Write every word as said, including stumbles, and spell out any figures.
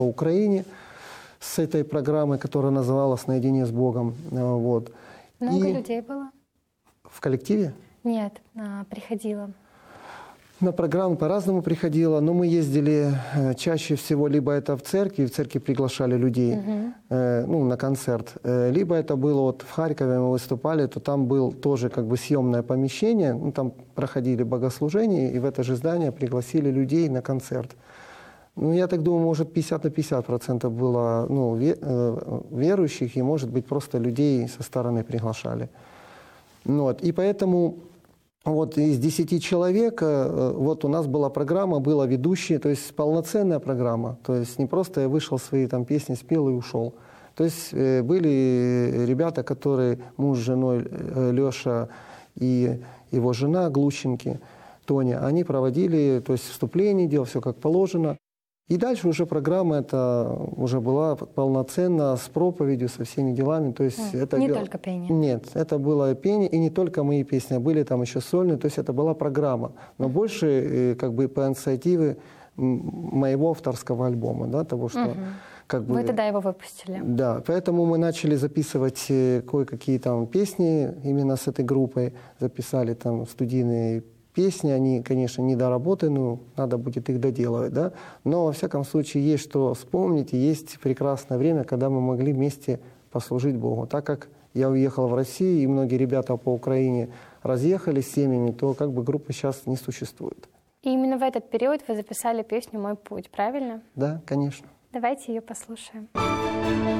в Украине с этой программой, которая называлась «Наедине с Богом». Вот. Много И людей было? в коллективе? Нет, а, приходило. На программу по-разному приходило, но мы ездили чаще всего, либо это в церкви, в церкви приглашали людей, Угу. э, ну, на концерт, э, либо это было вот в Харькове, мы выступали, то там был тоже как бы съемное помещение, ну, там проходили богослужения, и в это же здание пригласили людей на концерт. Ну, я так думаю, может, пятьдесят на пятьдесят процентов было, ну, ве, э, верующих, и, может быть, просто людей со стороны приглашали. Ну, вот, и поэтому... Вот из десяти человек, вот у нас была программа, была ведущая, то есть полноценная программа. То есть не просто я вышел, свои там песни спел и ушел. То есть были ребята, которые, муж с женой Леша и его жена Глущенки, Тоня, они проводили, то есть вступление, делал все как положено. И дальше уже программа эта уже была полноценна, с проповедью, со всеми делами. То есть а, это не дел... только пение? Нет, это было пение, и не только мои песни, были там еще сольные, то есть это была программа. Но uh-huh. больше как бы по инициативе моего авторского альбома, да, того, что... Uh-huh. Как бы, вы тогда его выпустили? Да, поэтому мы начали записывать кое-какие там песни именно с этой группой, записали там студийные песни, они, конечно, недоработаны, надо будет их доделывать, да, но, во всяком случае, есть что вспомнить, и есть прекрасное время, когда мы могли вместе послужить Богу. Так как я уехал в Россию, и многие ребята по Украине разъехались с семьями, то как бы группа сейчас не существует. И именно в этот период вы записали песню «Мой путь», правильно? Да, конечно. Давайте ее послушаем.